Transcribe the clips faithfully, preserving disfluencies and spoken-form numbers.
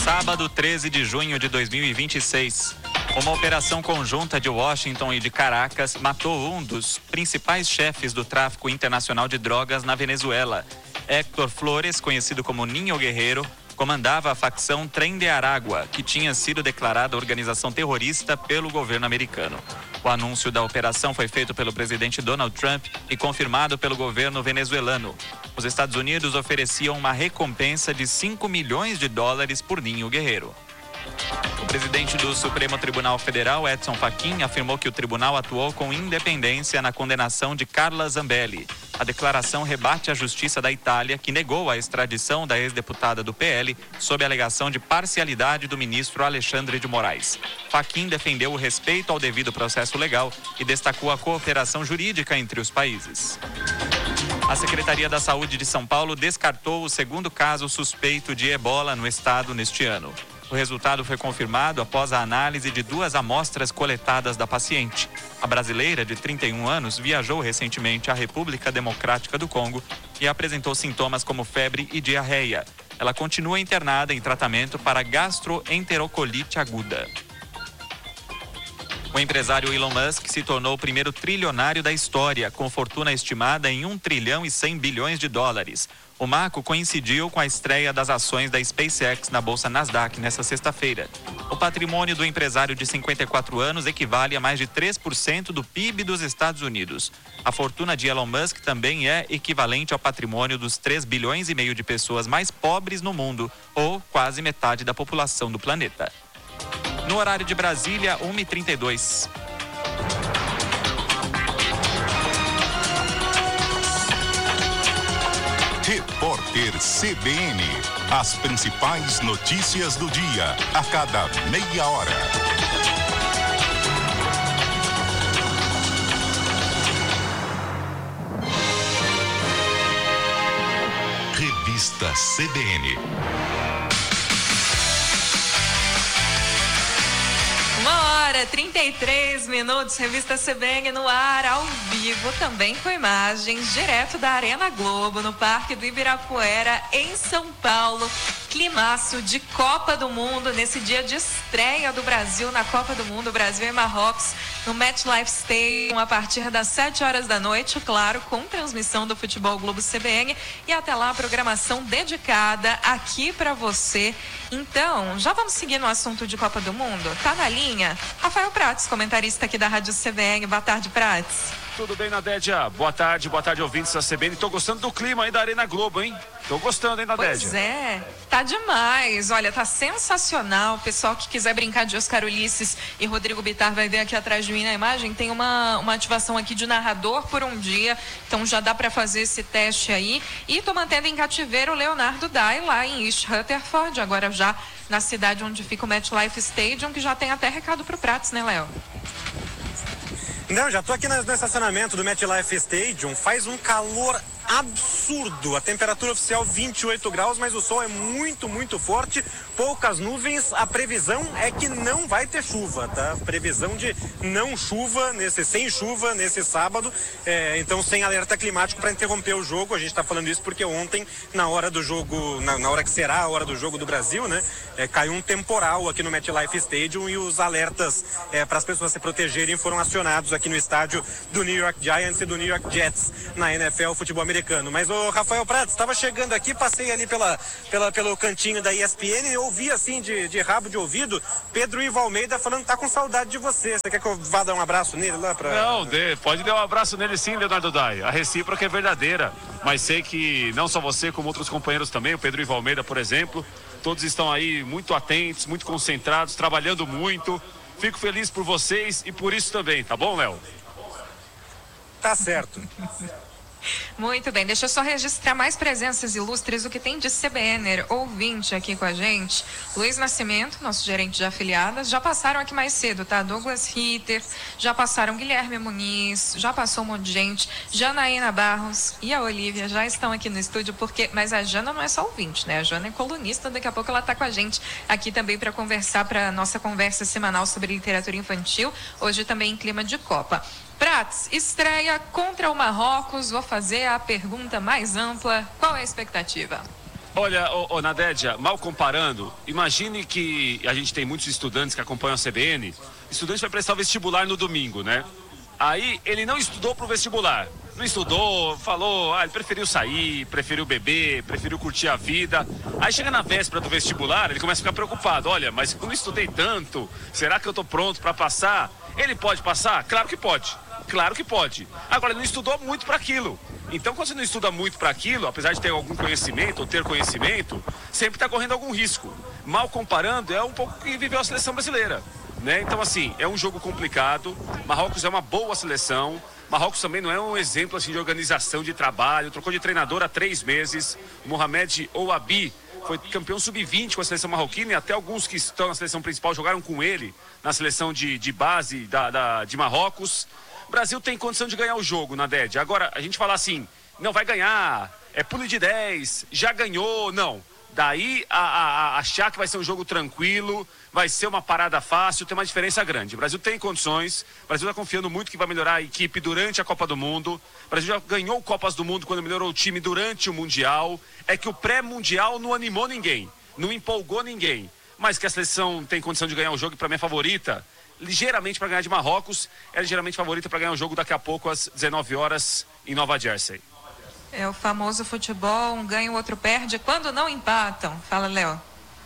Sábado, treze de junho de dois mil e vinte e seis. Uma operação conjunta de Washington e de Caracas matou um dos principais chefes do tráfico internacional de drogas na Venezuela. Héctor Flores, conhecido como Ninho Guerreiro, comandava a facção Trem de Aragua, que tinha sido declarada organização terrorista pelo governo americano. O anúncio da operação foi feito pelo presidente Donald Trump e confirmado pelo governo venezuelano. Os Estados Unidos ofereciam uma recompensa de cinco milhões de dólares por Ninho Guerreiro. O presidente do Supremo Tribunal Federal, Edson Fachin, afirmou que o tribunal atuou com independência na condenação de Carla Zambelli. A declaração rebate a justiça da Itália, que negou a extradição da ex-deputada do P L sob a alegação de parcialidade do ministro Alexandre de Moraes. Fachin defendeu o respeito ao devido processo legal e destacou a cooperação jurídica entre os países. A Secretaria da Saúde de São Paulo descartou o segundo caso suspeito de ebola no estado neste ano. O resultado foi confirmado após a análise de duas amostras coletadas da paciente. A brasileira, de trinta e um anos, viajou recentemente à República Democrática do Congo e apresentou sintomas como febre e diarreia. Ela continua internada em tratamento para gastroenterocolite aguda. O empresário Elon Musk se tornou o primeiro trilionário da história, com fortuna estimada em um trilhão e cem bilhões de dólares. O marco coincidiu com a estreia das ações da SpaceX na bolsa Nasdaq nesta sexta-feira. O patrimônio do empresário de cinquenta e quatro anos equivale a mais de três por cento do P I B dos Estados Unidos. A fortuna de Elon Musk também é equivalente ao patrimônio dos três bilhões e meio de pessoas mais pobres no mundo, ou quase metade da população do planeta. No horário de Brasília, uma e trinta e dois. Repórter C B N. As principais notícias do dia, a cada meia hora. Revista C B N. Uma hora, trinta e três minutos, revista C B N no ar, ao vivo, também com imagens, direto da Arena Globo, no Parque do Ibirapuera, em São Paulo. Climaço de Copa do Mundo, nesse dia de estreia do Brasil na Copa do Mundo, Brasil e Marrocos, no MetLife Stadium, a partir das sete horas da noite, claro, com transmissão do Futebol Globo C B N, e até lá a programação dedicada aqui para você. Então, já vamos seguir no assunto de Copa do Mundo? Tá na linha? Rafael Prats, comentarista aqui da Rádio C B N. Boa tarde, Prats. Tudo bem, Nadédia? Boa tarde, boa tarde, ouvintes da C B N. Tô gostando do clima aí da Arena Globo, hein? Tô gostando, hein, Nadédia? Pois é, tá demais. Olha, tá sensacional. O pessoal que quiser brincar de Oscar Ulisses e Rodrigo Bittar vai ver aqui atrás de mim na imagem. Tem uma, uma ativação aqui de narrador por um dia, então já dá para fazer esse teste aí. E tô mantendo em cativeiro o Leonardo Dai lá em East Rutherford, agora já na cidade onde fica o MetLife Stadium, que já tem até recado pro Prats, né, Léo? Não, já tô aqui no, no estacionamento do MetLife Stadium. Faz um calor absurdo. A temperatura oficial vinte e oito graus, mas o sol é muito, muito forte. Poucas nuvens. A previsão é que não vai ter chuva, tá? Previsão de não chuva, nesse, sem chuva nesse sábado. É, então, sem alerta climático para interromper o jogo. A gente tá falando isso porque ontem, na hora do jogo, na, na hora que será a hora do jogo do Brasil, né? É, caiu um temporal aqui no MetLife Stadium e os alertas é, para as pessoas se protegerem foram acionados aqui no estádio do New York Giants e do New York Jets na N F L Futebol Americano. Mas o Rafael Prats, estava chegando aqui, passei ali pela, pela, pelo cantinho da E S P N e ouvi assim de, de rabo de ouvido Pedro Ivo Almeida falando que tá com saudade de você. Você quer que eu vá dar um abraço nele lá? Pra... Não, dê, pode dar um abraço nele sim, Leonardo Dai. A recíproca é verdadeira, mas sei que não só você, como outros companheiros também, o Pedro Ivo Almeida, por exemplo, todos estão aí muito atentos, muito concentrados, trabalhando muito. Fico feliz por vocês e por isso também, tá bom, Léo? Tá certo. Muito bem, deixa eu só registrar mais presenças ilustres, o que tem de C B N ouvinte aqui com a gente. Luiz Nascimento, nosso gerente de afiliadas, já passaram aqui mais cedo, tá? Douglas Ritter, já passaram Guilherme Muniz, já passou um monte de gente, Janaína Barros e a Olivia já estão aqui no estúdio, porque, mas a Jana não é só ouvinte, né? A Jana é colunista, daqui a pouco ela tá com a gente aqui também para conversar, para nossa conversa semanal sobre literatura infantil, hoje também em clima de Copa. Prats, estreia contra o Marrocos, vou fazer a pergunta mais ampla, qual é a expectativa? Olha, ô, ô, Nadédia, mal comparando, imagine que a gente tem muitos estudantes que acompanham a C B N. O estudante vai prestar o vestibular no domingo, né? Aí ele não estudou pro vestibular. Não estudou, falou, ah, ele preferiu sair, preferiu beber, preferiu curtir a vida. Aí chega na véspera do vestibular, ele começa a ficar preocupado. Olha, mas eu não estudei tanto, será que eu tô pronto para passar? Ele pode passar? Claro que pode. Claro que pode. Agora, ele não estudou muito para aquilo. Então, quando você não estuda muito para aquilo, apesar de ter algum conhecimento ou ter conhecimento, sempre está correndo algum risco. Mal comparando, é um pouco que viveu a seleção brasileira, né? Então, assim, é um jogo complicado. Marrocos é uma boa seleção. Marrocos também não é um exemplo assim de organização de trabalho. Trocou de treinador há três meses. Mohamed Ouabi foi campeão sub vinte com a seleção marroquina e até alguns que estão na seleção principal jogaram com ele na seleção de, de base da, da, de Marrocos. O Brasil tem condição de ganhar o jogo, Nadédia. Agora, a gente fala assim, não vai ganhar, é pulo de dez, já ganhou, não. Daí a, a, a achar que vai ser um jogo tranquilo, vai ser uma parada fácil, tem uma diferença grande. O Brasil tem condições, o Brasil está confiando muito que vai melhorar a equipe durante a Copa do Mundo. O Brasil já ganhou Copas do Mundo quando melhorou o time durante o Mundial. É que o pré-mundial não animou ninguém, não empolgou ninguém. Mas que a seleção tem condição de ganhar o jogo e para mim é favorita, ligeiramente para ganhar de Marrocos, é ligeiramente favorita para ganhar o jogo daqui a pouco às dezenove horas em Nova Jersey. É o famoso futebol, um ganha, o outro perde, quando não empatam. Fala, Léo.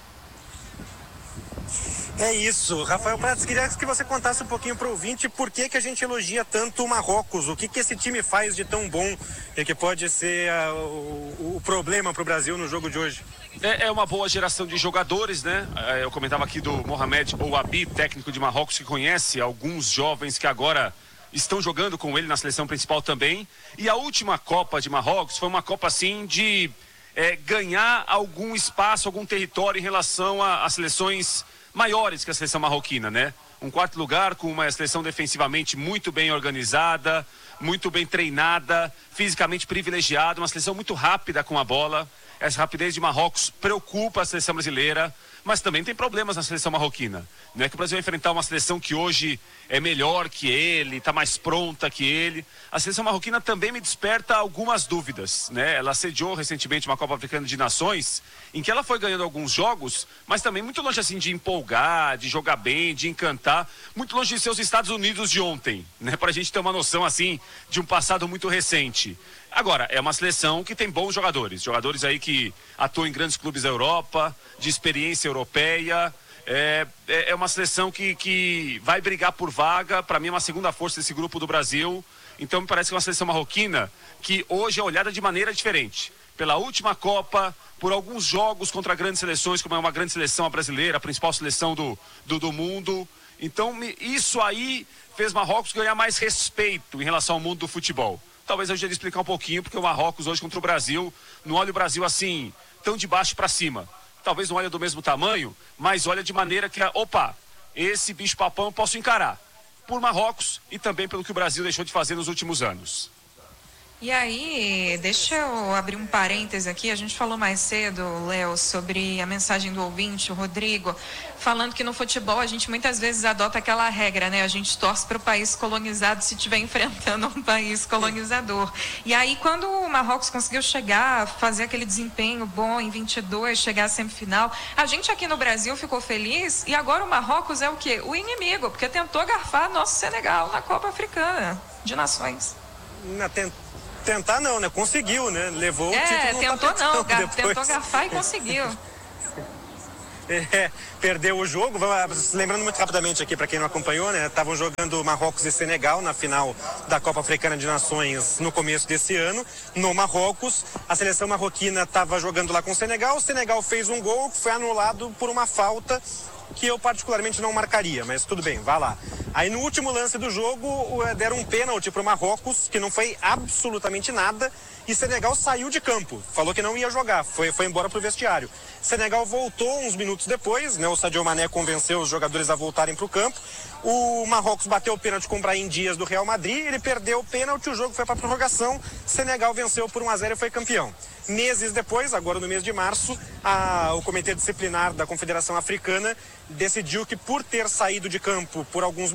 É isso. Rafael Prats, queria que você contasse um pouquinho para o ouvinte por que, que a gente elogia tanto o Marrocos, o que, que esse time faz de tão bom e que pode ser uh, o, o problema para o Brasil no jogo de hoje. É, é uma boa geração de jogadores, né? Eu comentava aqui do Mohamed Ouabi, técnico de Marrocos, que conhece alguns jovens que agora estão jogando com ele na seleção principal também. E a última Copa de Marrocos foi uma Copa assim de é, ganhar algum espaço, algum território em relação a, a seleções maiores que a seleção marroquina, né? Um quarto lugar com uma seleção defensivamente muito bem organizada, muito bem treinada, fisicamente privilegiada, uma seleção muito rápida com a bola. Essa rapidez de Marrocos preocupa a seleção brasileira, mas também tem problemas na seleção marroquina. Não é que o Brasil vai enfrentar uma seleção que hoje é melhor que ele, está mais pronta que ele. A seleção marroquina também me desperta algumas dúvidas, né? Ela sediou recentemente uma Copa Africana de Nações, em que ela foi ganhando alguns jogos, mas também muito longe assim de empolgar, de jogar bem, de encantar, muito longe de ser os Estados Unidos de ontem, né? Para a gente ter uma noção assim de um passado muito recente. Agora, é uma seleção que tem bons jogadores, jogadores aí que atuam em grandes clubes da Europa, de experiência europeia. É, é uma seleção que, que vai brigar por vaga, para mim é uma segunda força desse grupo do Brasil. Então me parece que é uma seleção marroquina que hoje é olhada de maneira diferente. Pela última Copa, por alguns jogos contra grandes seleções, como é uma grande seleção a brasileira, a principal seleção do, do, do mundo. Então isso aí fez Marrocos ganhar mais respeito em relação ao mundo do futebol. Talvez eu devia explicar um pouquinho, porque o Marrocos hoje contra o Brasil, não olha o Brasil assim, tão de baixo para cima. Talvez não olha do mesmo tamanho, mas olha de maneira que, opa, esse bicho papão eu posso encarar. Por Marrocos e também pelo que o Brasil deixou de fazer nos últimos anos. E aí, deixa eu abrir um parêntese aqui. A gente falou mais cedo, Léo, sobre a mensagem do ouvinte, o Rodrigo, falando que no futebol a gente muitas vezes adota aquela regra, né? A gente torce para o país colonizado se estiver enfrentando um país colonizador. E aí, quando o Marrocos conseguiu chegar, fazer aquele desempenho bom em vinte e dois, chegar à semifinal, a gente aqui no Brasil ficou feliz e agora o Marrocos é o quê? O inimigo, porque tentou garfar nosso Senegal na Copa Africana de Nações. Na tent... Tentar não, né? Conseguiu, né? Levou é, o título no tentou tapetão não, gar... depois. tentou garfar e conseguiu. É, perdeu o jogo. Lembrando muito rapidamente aqui, para quem não acompanhou, né? Estavam jogando Marrocos e Senegal na final da Copa Africana de Nações no começo desse ano, no Marrocos. A seleção marroquina estava jogando lá com o Senegal. O Senegal fez um gol que foi anulado por uma falta que eu particularmente não marcaria, mas tudo bem, vá lá. Aí no último lance do jogo deram um pênalti para o Marrocos, que não foi absolutamente nada, e Senegal saiu de campo, falou que não ia jogar, foi, foi embora para o vestiário. Senegal voltou uns minutos depois, né? O Sadio Mané convenceu os jogadores a voltarem para o campo. O Marrocos bateu o pênalti com o Brahim Dias do Real Madrid, ele perdeu o pênalti, o jogo foi para a prorrogação, Senegal venceu por um a zero e foi campeão. Meses depois, agora no mês de março, a, o Comitê Disciplinar da Confederação Africana decidiu que por ter saído de campo por alguns minutos,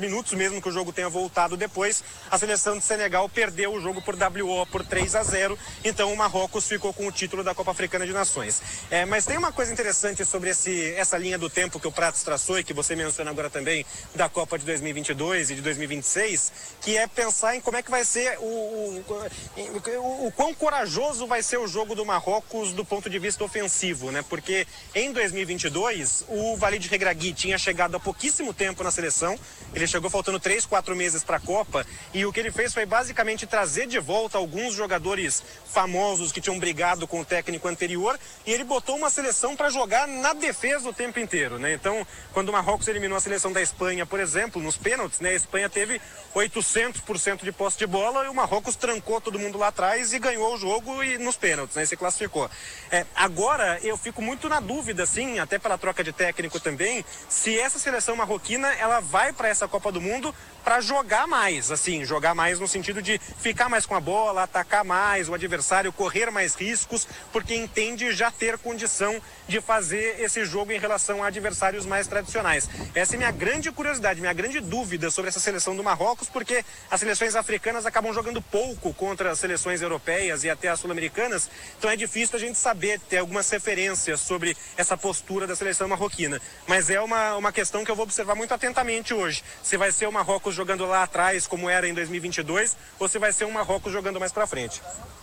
minutos, mesmo que o jogo tenha voltado depois, a seleção de Senegal perdeu o jogo por W O por três a zero, então o Marrocos ficou com o título da Copa Africana de Nações. É, mas tem uma coisa interessante sobre esse, essa linha do tempo que o Pratos traçou e que você menciona agora também, da Copa de dois mil e vinte e dois e de dois mil e vinte e seis, que é pensar em como é que vai ser o, o, o, o quão corajoso vai ser o jogo do Marrocos do ponto de vista ofensivo, né? Porque em dois mil e vinte e dois o Walid Regragui tinha chegado há pouquíssimo tempo na seleção, ele chegou faltando três, quatro meses para a Copa, e o que ele fez foi basicamente trazer de volta alguns jogadores famosos que tinham brigado com o técnico anterior, e ele botou uma seleção para jogar na defesa o tempo inteiro, né? Então, quando o Marrocos eliminou a seleção da Espanha, por exemplo, nos pênaltis, né? A Espanha teve oitocentos por cento de posse de bola e o Marrocos trancou todo mundo lá atrás e ganhou o jogo e nos pênaltis, né? E se classificou. É, agora, eu fico muito na dúvida, assim, até pela troca de técnico também, se essa seleção marroquina, ela vai para essa Copa do Mundo para jogar mais, assim, jogar mais no sentido de ficar mais com a bola, atacar mais o adversário, correr mais riscos, porque entende já ter condição de fazer esse jogo em relação a adversários mais tradicionais. Essa é minha grande curiosidade, minha grande dúvida sobre essa seleção do Marrocos, porque as seleções africanas acabam jogando pouco contra as seleções europeias e até as sul-americanas, então é difícil a gente saber, ter algumas referências sobre essa postura da seleção marroquina. Mas é uma, uma questão que eu vou observar muito atentamente hoje. Se vai ser o Marrocos jogando lá atrás, como era em dois mil e vinte e dois, ou se vai ser um Marrocos jogando mais pra frente.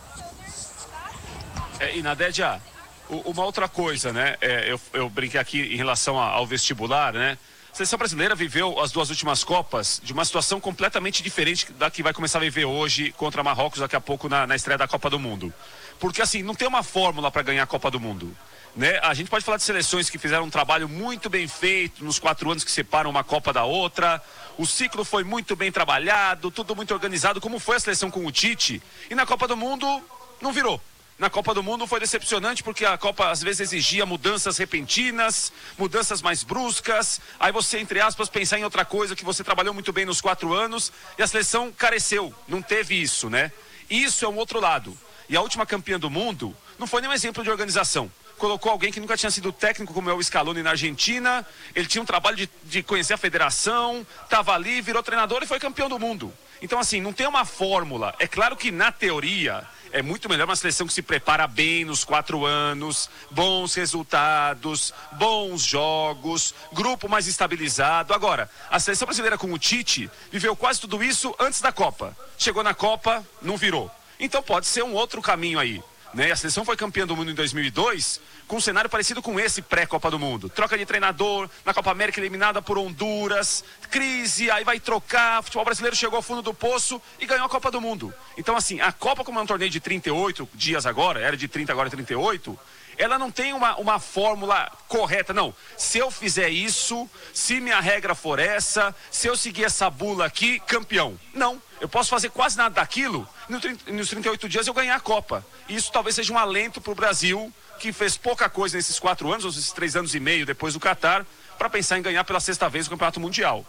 É, e Nadédia, uma outra coisa, né? É, eu, eu brinquei aqui em relação ao vestibular, né? A seleção brasileira viveu as duas últimas Copas de uma situação completamente diferente da que vai começar a viver hoje contra Marrocos daqui a pouco na, na estreia da Copa do Mundo. Porque assim, não tem uma fórmula para ganhar a Copa do Mundo, né? A gente pode falar de seleções que fizeram um trabalho muito bem feito nos quatro anos que separam uma Copa da outra. O ciclo foi muito bem trabalhado, tudo muito organizado, como foi a seleção com o Tite. E na Copa do Mundo não virou. Na Copa do Mundo foi decepcionante porque a Copa às vezes exigia mudanças repentinas, mudanças mais bruscas. Aí você, entre aspas, pensar em outra coisa que você trabalhou muito bem nos quatro anos e a seleção careceu, não teve isso, né? Isso é um outro lado. E a última campeã do mundo não foi nenhum exemplo de organização. Colocou alguém que nunca tinha sido técnico, como é o Scaloni na Argentina. Ele tinha um trabalho de, de conhecer a federação, estava ali, virou treinador e foi campeão do mundo. Então, assim, não tem uma fórmula. É claro que, na teoria, é muito melhor uma seleção que se prepara bem nos quatro anos, bons resultados, bons jogos, grupo mais estabilizado. Agora, a seleção brasileira com o Tite viveu quase tudo isso antes da Copa. Chegou na Copa, não virou. Então pode ser um outro caminho aí, né? A seleção foi campeã do mundo em dois mil e dois com um cenário parecido com esse pré-Copa do Mundo. Troca de treinador, na Copa América eliminada por Honduras, crise, aí vai trocar, o futebol brasileiro chegou ao fundo do poço e ganhou a Copa do Mundo. Então assim, a Copa, como é um torneio de trinta e oito dias agora, era de trinta, agora é trinta e oito, ela não tem uma, uma fórmula correta, não. Se eu fizer isso, se minha regra for essa, se eu seguir essa bula aqui, campeão. Não, eu posso fazer quase nada daquilo, nos trinta e oito dias eu ganhar a Copa. E isso talvez seja um alento para o Brasil, que fez pouca coisa nesses quatro anos, ou esses três anos e meio depois do Catar, para pensar em ganhar pela sexta vez o Campeonato Mundial.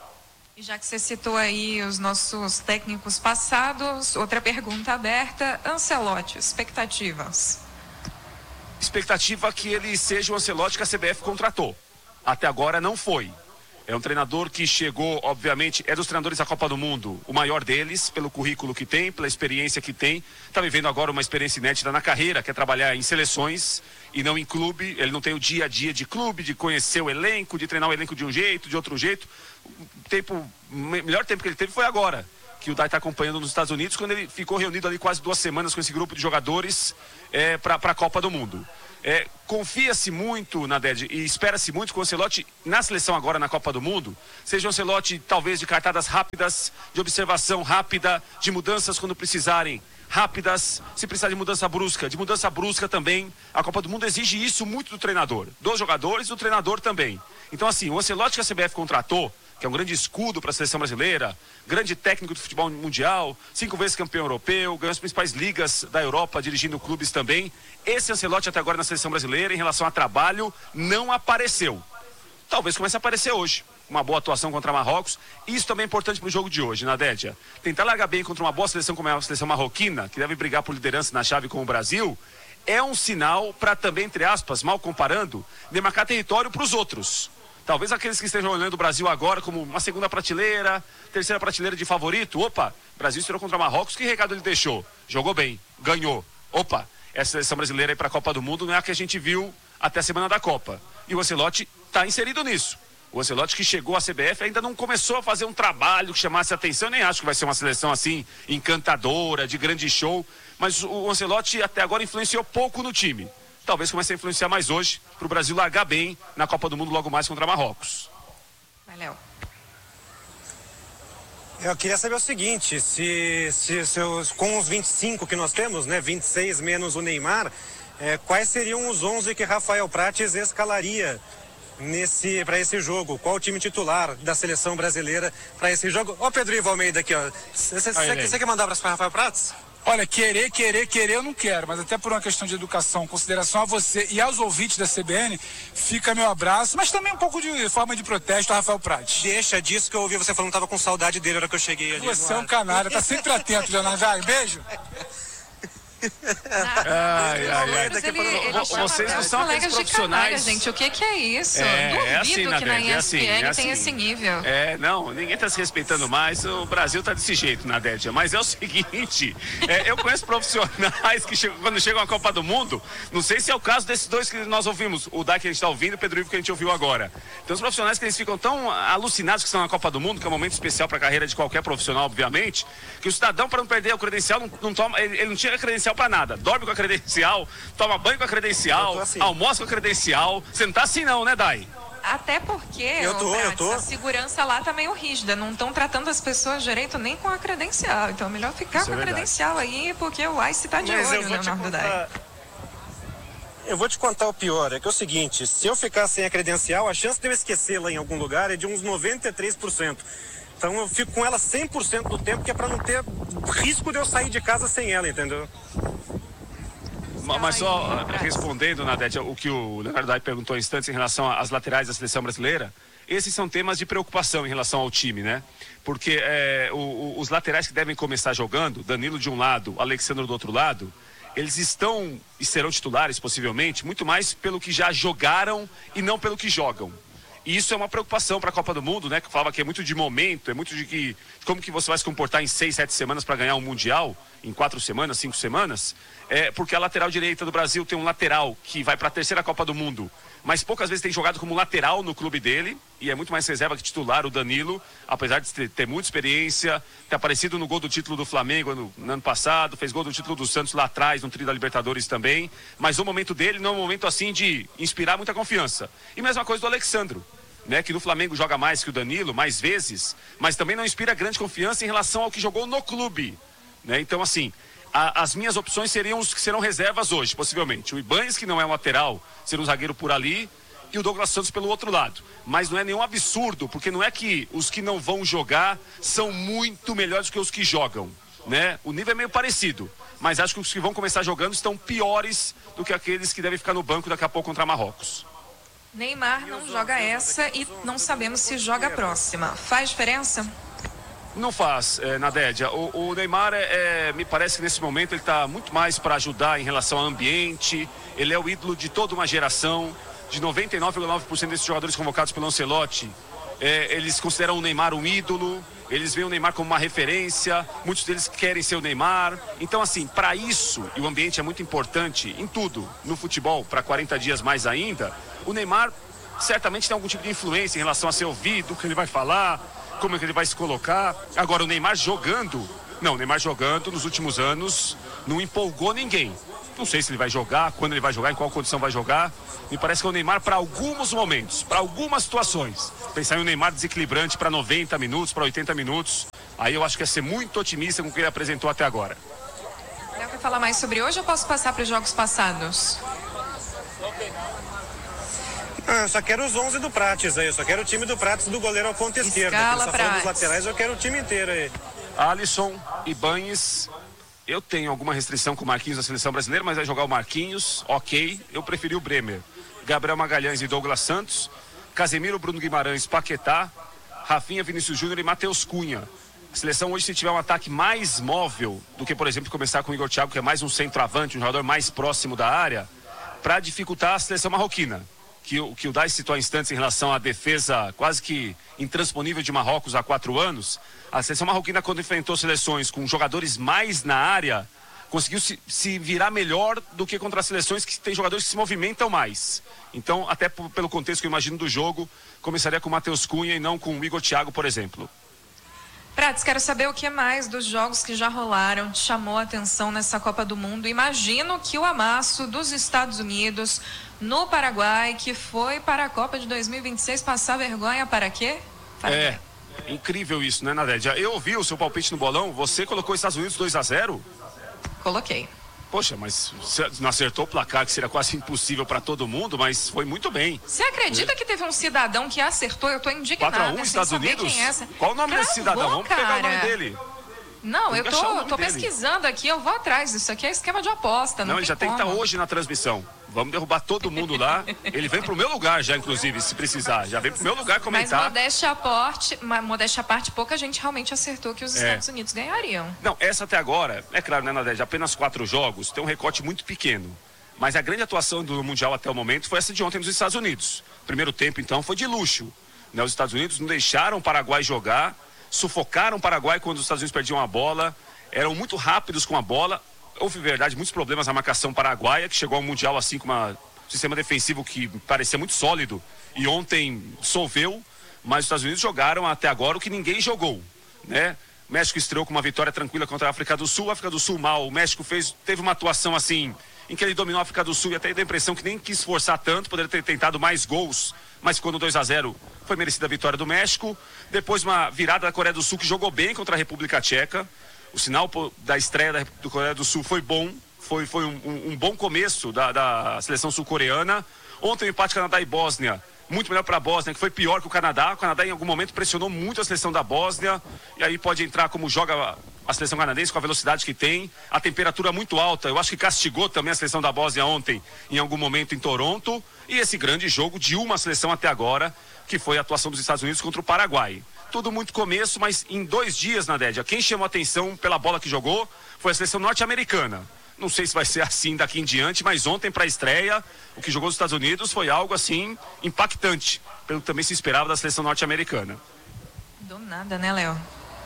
E já que você citou aí os nossos técnicos passados, outra pergunta aberta, Ancelotti, expectativas? Expectativa que ele seja o Ancelotti que a C B F contratou. Até agora não foi. É um treinador que chegou, obviamente, é dos treinadores da Copa do Mundo, o maior deles, pelo currículo que tem, pela experiência que tem. Está vivendo agora uma experiência inédita na carreira, que é trabalhar em seleções e não em clube. Ele não tem o dia a dia de clube, de conhecer o elenco, de treinar o elenco de um jeito, de outro jeito. O tempo, o melhor tempo que ele teve foi agora, que o Dai está acompanhando nos Estados Unidos, quando ele ficou reunido ali quase duas semanas com esse grupo de jogadores é, para a Copa do Mundo. É, confia-se muito na D E D e espera-se muito que o Ancelotti, na seleção agora na Copa do Mundo, seja um Ancelotti talvez de cartadas rápidas, de observação rápida, de mudanças quando precisarem rápidas, se precisar de mudança brusca, de mudança brusca também. A Copa do Mundo exige isso muito do treinador, dos jogadores e do treinador também. Então assim, o Ancelotti que a C B F contratou, que é um grande escudo para a seleção brasileira, grande técnico do futebol mundial, cinco vezes campeão europeu, ganhou as principais ligas da Europa, dirigindo clubes também. Esse Ancelotti até agora na seleção brasileira, em relação a trabalho, não apareceu. Talvez comece a aparecer hoje. Uma boa atuação contra Marrocos. Isso também é importante para o jogo de hoje, Nadédia. Tentar largar bem contra uma boa seleção como é a seleção marroquina, que deve brigar por liderança na chave com o Brasil, é um sinal para também, entre aspas, mal comparando, demarcar território para os outros. Talvez aqueles que estejam olhando o Brasil agora como uma segunda prateleira, terceira prateleira de favorito. Opa, Brasil estreou contra Marrocos, que recado ele deixou? Jogou bem, ganhou. Opa, essa seleção brasileira aí para a Copa do Mundo não é a que a gente viu até a semana da Copa. E o Ancelotti está inserido nisso. O Ancelotti, que chegou à C B F, ainda não começou a fazer um trabalho que chamasse a atenção. Eu nem acho que vai ser uma seleção assim, encantadora, de grande show. Mas o Ancelotti até agora influenciou pouco no time. Talvez comece a influenciar mais hoje para o Brasil largar bem na Copa do Mundo logo mais contra Marrocos. Valeu. Eu queria saber o seguinte, se, se, se os, com os vinte e cinco que nós temos, né, vinte e seis menos o Neymar, é, quais seriam os onze que Rafael Prates escalaria nesse, para esse jogo? Qual o time titular da seleção brasileira para esse jogo? Ó, Pedro Ivo Almeida aqui, ó. Você quer mandar para Rafael Prates? Olha, querer, querer, querer eu não quero, mas até por uma questão de educação, consideração a você e aos ouvintes da C B N, fica meu abraço, mas também um pouco de forma de protesto a Rafael Prates. Deixa disso que eu ouvi você falando, tava com saudade dele na hora que eu cheguei ali. Você é um canalha, tá sempre atento, Leonardo. Vai, beijo. Ai, ai, ai. Mas ele, ele Vocês não são aqueles profissionais. De gente, o que, que é isso? É, Duvido é assim, que Nadege, na E S P N é assim, é tem assim. esse nível. É, não, ninguém tá se respeitando mais, o Brasil tá desse jeito, Nadege. Mas é o seguinte, é, eu conheço profissionais que chegam, quando chegam à Copa do Mundo, não sei se é o caso desses dois que nós ouvimos, o Dai que a gente tá ouvindo e o Pedro Ivo que a gente ouviu agora. Tem os profissionais que eles ficam tão alucinados que estão na Copa do Mundo, que é um momento especial para a carreira de qualquer profissional, obviamente, que o cidadão, para não perder o credencial, não, não toma, ele, ele não tira credencial para nada, dorme com a credencial, toma banho com a credencial, assim. Almoça com a credencial. Você não tá assim não, né, Dai? Até porque eu tô, Prates, eu tô. a segurança lá tá meio rígida, não estão tratando as pessoas direito nem com a credencial. Então é melhor ficar Isso com é a verdade. credencial aí, porque o ICE tá de Mas olho, eu vou te Leonardo Dai. contar... Eu vou te contar o pior, é que é o seguinte, se eu ficar sem a credencial, a chance de eu esquecê-la em algum lugar é de uns noventa e três por cento. Então eu fico com ela cem por cento do tempo, que é pra não ter risco de eu sair de casa sem ela, entendeu? Mas só respondendo, Nadete, o que o Leonardo Dai perguntou há instantes em relação às laterais da seleção brasileira, esses são temas de preocupação em relação ao time, né? Porque é, o, o, os laterais que devem começar jogando, Danilo de um lado, Alexandre do outro lado, eles estão e serão titulares, possivelmente, muito mais pelo que já jogaram e não pelo que jogam. E isso é uma preocupação para a Copa do Mundo, né? Que falava que é muito de momento, é muito de que como que você vai se comportar em seis, sete semanas para ganhar um Mundial, em quatro semanas, cinco semanas. É porque a lateral direita do Brasil tem um lateral que vai para a terceira Copa do Mundo, mas poucas vezes tem jogado como lateral no clube dele, e é muito mais reserva que titular o Danilo, apesar de ter, ter muita experiência, ter aparecido no gol do título do Flamengo no, no ano passado, fez gol do título do Santos lá atrás, no trio da Libertadores também, mas o momento dele não é um momento assim de inspirar muita confiança. E mesma coisa do Alexandro, né, que no Flamengo joga mais que o Danilo, mais vezes, mas também não inspira grande confiança em relação ao que jogou no clube, né? Então assim, a, as minhas opções seriam os que serão reservas hoje, possivelmente. O Ibanez, que não é um lateral, ser um zagueiro por ali, e o Douglas Santos pelo outro lado. Mas não é nenhum absurdo, porque não é que os que não vão jogar são muito melhores que os que jogam, né? O nível é meio parecido, mas acho que os que vão começar jogando estão piores do que aqueles que devem ficar no banco daqui a pouco contra Marrocos. Neymar não joga essa e não sabemos se joga a próxima. Faz diferença? Não faz, é, Nadédia. O, o Neymar, é, é, me parece que nesse momento ele está muito mais para ajudar em relação ao ambiente. Ele é o ídolo de toda uma geração. De noventa e nove vírgula nove por cento desses jogadores convocados pelo Ancelotti, é, eles consideram o Neymar um ídolo. Eles veem o Neymar como uma referência. Muitos deles querem ser o Neymar. Então, assim, para isso, e o ambiente é muito importante em tudo, no futebol, para quarenta dias mais ainda, o Neymar certamente tem algum tipo de influência em relação a ser ouvido, o que ele vai falar, como é que ele vai se colocar. Agora, o Neymar jogando, não, o Neymar jogando nos últimos anos não empolgou ninguém. Não sei se ele vai jogar, quando ele vai jogar, em qual condição vai jogar. Me parece que é o Neymar para alguns momentos, para algumas situações. Pensar em um Neymar desequilibrante para noventa minutos, para oitenta minutos, aí eu acho que é ser muito otimista com o que ele apresentou até agora. Léo, quer falar mais sobre hoje ou posso passar para os jogos passados? Ah, eu só quero os onze do Prates aí, eu só quero o time do Prates do goleiro ao ponta esquerda. Escala, Só falando dos Prates. laterais, eu quero o time inteiro aí. Alisson, Ibanez, eu tenho alguma restrição com o Marquinhos da seleção brasileira, mas vai jogar o Marquinhos, ok, eu preferi o Bremer. Gabriel Magalhães e Douglas Santos, Casemiro, Bruno Guimarães, Paquetá, Rafinha, Vinícius Júnior e Matheus Cunha. A seleção hoje, se tiver um ataque mais móvel do que, por exemplo, começar com o Igor Thiago, que é mais um centroavante, um jogador mais próximo da área, para dificultar a seleção marroquina, que, que o Dai citou há instantes em relação à defesa quase que intransponível de Marrocos há quatro anos, a seleção marroquina, quando enfrentou seleções com jogadores mais na área, conseguiu se, se virar melhor do que contra as seleções que têm jogadores que se movimentam mais. Então, até p- pelo contexto que eu imagino do jogo, começaria com o Matheus Cunha e não com o Igor Thiago, por exemplo. Prates, quero saber o que mais dos jogos que já rolaram te chamou a atenção nessa Copa do Mundo. Imagino que o amasso dos Estados Unidos no Paraguai, que foi para a Copa de dois mil e vinte e seis, passar vergonha para quê? Para é, quê? incrível isso, né, Nadédia? Eu ouvi o seu palpite no bolão, você colocou os Estados Unidos dois a zero? Coloquei. Poxa, mas você não acertou o placar, que seria quase impossível para todo mundo, mas foi muito bem. Você acredita que teve um cidadão que acertou? Eu tô indignada. quatro a um sem Estados saber Unidos? Quem é essa. Qual o nome Cravou, desse cidadão? Vamos cara. pegar o nome dele. Não, Tem eu que achar o tô, nome tô dele. pesquisando aqui, eu vou atrás disso aqui, é esquema de aposta. Não, Não, ele tem já tem que como. estar hoje na transmissão. Vamos derrubar todo mundo lá. Ele vem pro meu lugar já, inclusive, se precisar. Já vem pro meu lugar Mas comentar. modéstia à parte, ma- modéstia à parte, pouca gente realmente acertou que os É. Estados Unidos ganhariam. Não, essa até agora, é claro, né, Nadédia, apenas quatro jogos, tem um recorte muito pequeno. Mas a grande atuação do Mundial até o momento foi essa de ontem nos Estados Unidos. O primeiro tempo, então, foi de luxo. Né, os Estados Unidos não deixaram o Paraguai jogar, sufocaram o Paraguai quando os Estados Unidos perdiam a bola, eram muito rápidos com a bola. Houve, verdade, muitos problemas na marcação paraguaia, que chegou ao Mundial assim com uma- um sistema defensivo que parecia muito sólido. E ontem solveu, mas os Estados Unidos jogaram até agora o que ninguém jogou, né? O México estreou com uma vitória tranquila contra a África do Sul, a África do Sul mal. O México fez, teve uma atuação assim, em que ele dominou a África do Sul e até deu a impressão que nem quis forçar tanto, poderia ter tentado mais gols, mas ficou no dois a zero, foi merecida a vitória do México. Depois uma virada da Coreia do Sul, que jogou bem contra a República Tcheca. O sinal pô, da estreia da, do Coreia do Sul foi bom, foi, foi um, um, um bom começo da, da seleção sul-coreana. Ontem o empate Canadá e Bósnia, muito melhor para a Bósnia, que foi pior que o Canadá. O Canadá em algum momento pressionou muito a seleção da Bósnia, e aí pode entrar como joga a seleção canadense, com a velocidade que tem, a temperatura muito alta. Eu acho que castigou também a seleção da Bósnia ontem, em algum momento em Toronto, e esse grande jogo de uma seleção até agora, que foi a atuação dos Estados Unidos contra o Paraguai. Tudo muito começo, mas em dois dias, Nadédia, quem chamou a atenção pela bola que jogou foi a seleção norte-americana. Não sei se vai ser assim daqui em diante, mas ontem para a estreia, o que jogou os Estados Unidos foi algo assim impactante, pelo que também se esperava da seleção norte-americana. Do nada, né, Léo?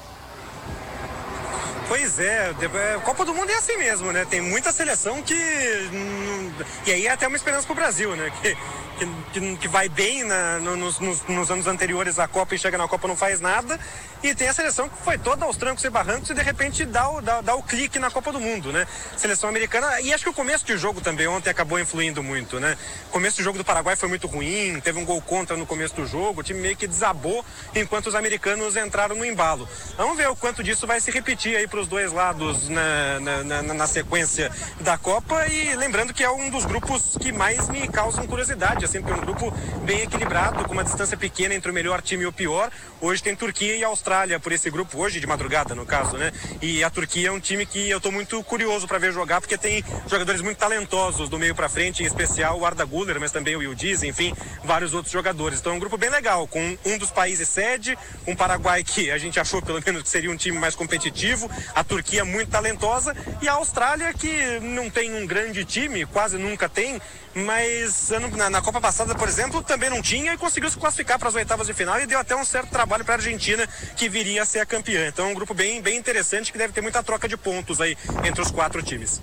Pois é, a Copa do Mundo é assim mesmo, né? Tem muita seleção que... hum, E aí é até uma esperança pro Brasil, né? Que, que, que vai bem na, no, nos, nos, nos anos anteriores à Copa e chega na Copa e não faz nada. E tem a seleção que foi toda aos trancos e barrancos e de repente dá o, dá, dá o clique na Copa do Mundo, né? Seleção americana, e acho que o começo de jogo também ontem acabou influindo muito, né? O começo do jogo do Paraguai foi muito ruim, teve um gol contra no começo do jogo, o time meio que desabou enquanto os americanos entraram no embalo. Vamos ver o quanto disso vai se repetir aí para os dois lados na, na, na, na sequência da Copa, e lembrando que é um dos grupos que mais me causam curiosidade, assim, porque é um grupo bem equilibrado, com uma distância pequena entre o melhor time e o pior. Hoje tem Turquia e Austrália por esse grupo, hoje de madrugada no caso, né? E a Turquia é um time que eu tô muito curioso para ver jogar, porque tem jogadores muito talentosos do meio para frente, em especial o Arda Güler, mas também o Yildiz, enfim, vários outros jogadores. Então é um grupo bem legal, com um dos países sede, um Paraguai que a gente achou pelo menos que seria um time mais competitivo, a Turquia muito talentosa e a Austrália que não tem um grande time, quase nunca tem, mas na, na Copa passada, por exemplo, também não tinha e conseguiu se classificar para as oitavas de final e deu até um certo trabalho para a Argentina, que viria a ser a campeã. Então é um grupo bem, bem interessante, que deve ter muita troca de pontos aí entre os quatro times.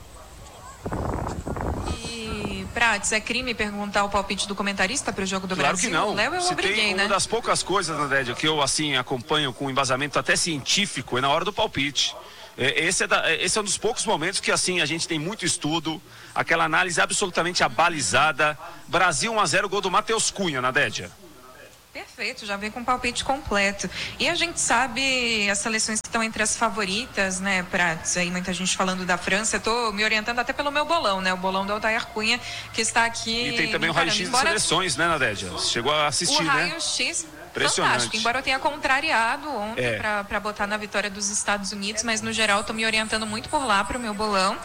E, Prates, é crime perguntar o palpite do comentarista para o jogo do Claro Brasil? que não. Léo, eu Se obriguei, tem né? uma das poucas coisas, Nadédia, que eu assim acompanho com embasamento até científico, é na hora do palpite. É, esse, é da, esse é um dos poucos momentos que assim a gente tem muito estudo, aquela análise absolutamente abalizada. Brasil um a zero, gol do Matheus Cunha, Nadédia. Perfeito, já vem com o palpite completo. E a gente sabe as seleções que estão entre as favoritas, né, Prates? Aí muita gente falando da França. Eu tô me orientando até pelo meu bolão, né? O bolão do Altair Cunha, que está aqui. E tem também o raio-x das seleções, né, Nadédia? Você chegou a assistir, o né? raio-x fantástico, embora eu tenha contrariado ontem É. para botar na vitória dos Estados Unidos, mas no geral estou me orientando muito por lá para o meu bolão.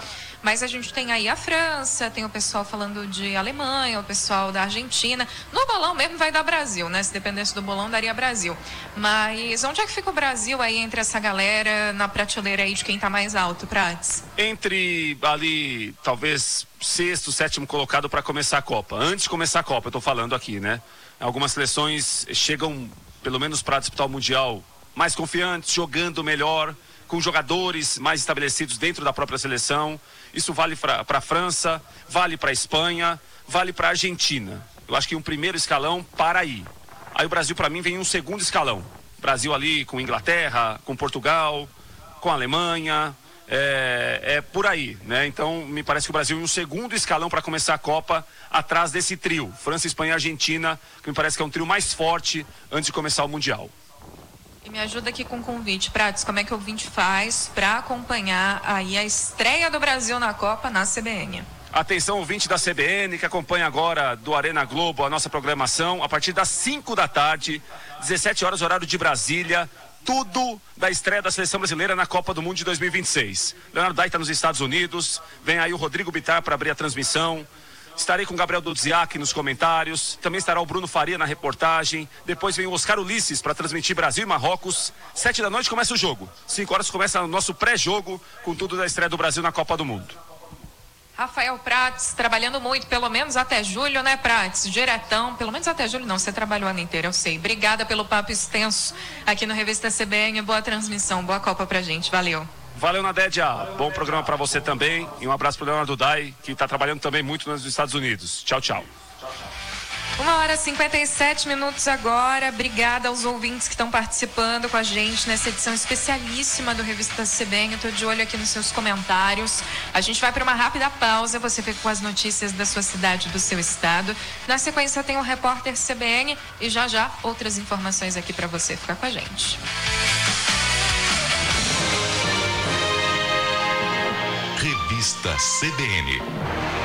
Mas a gente tem aí a França, tem o pessoal falando de Alemanha, o pessoal da Argentina. No bolão mesmo vai dar Brasil, né? Se dependesse do bolão, daria Brasil. Mas onde é que fica o Brasil aí entre essa galera, na prateleira aí de quem tá mais alto, Prats? Entre ali, talvez, sexto, sétimo colocado para começar a Copa. Antes de começar a Copa, eu tô falando aqui, né? Algumas seleções chegam, pelo menos para disputar o Mundial, mais confiantes, jogando melhor, com jogadores mais estabelecidos dentro da própria seleção. Isso vale para a França, vale para a Espanha, vale para a Argentina. Eu acho que um primeiro escalão para aí. Aí o Brasil, para mim, vem um segundo escalão. Brasil ali com Inglaterra, com Portugal, com a Alemanha, é, é por aí, né? Então, me parece que o Brasil em um segundo escalão para começar a Copa, atrás desse trio, França, Espanha e Argentina, que me parece que é um trio mais forte antes de começar o Mundial. E me ajuda aqui com o convite, Pratos, como é que o ouvinte faz para acompanhar aí a estreia do Brasil na Copa na C B N? Atenção, ouvinte da C B N, que acompanha agora do Arena Globo a nossa programação, a partir das cinco da tarde, dezessete horas, horário de Brasília, tudo da estreia da Seleção Brasileira na Copa do Mundo de dois mil e vinte e seis. Leonardo Dai está nos Estados Unidos, vem aí o Rodrigo Bittar para abrir a transmissão. Estarei com o Gabriel Dudziak nos comentários, também estará o Bruno Faria na reportagem, depois vem o Oscar Ulisses para transmitir Brasil e Marrocos. Sete da noite começa o jogo, cinco horas começa o nosso pré-jogo com tudo da estreia do Brasil na Copa do Mundo. Rafael Prats, trabalhando muito, pelo menos até julho, né, Prats? Diretão, pelo menos até julho não, você trabalhou o ano inteiro, eu sei. Obrigada pelo papo extenso aqui no Revista C B N, boa transmissão, boa Copa pra gente, valeu. Valeu, Nadédia, bom programa para você também e um abraço pro Leonardo Dai, que está trabalhando também muito nos Estados Unidos. Tchau, tchau. Uma hora e cinquenta e sete minutos agora. Obrigada aos ouvintes que estão participando com a gente nessa edição especialíssima do Revista C B N. Eu tô de olho aqui nos seus comentários. A gente vai para uma rápida pausa. Você fica com as notícias da sua cidade, do seu estado. Na sequência tem o repórter C B N e já já outras informações aqui para você. Fica com a gente. Revista C B N.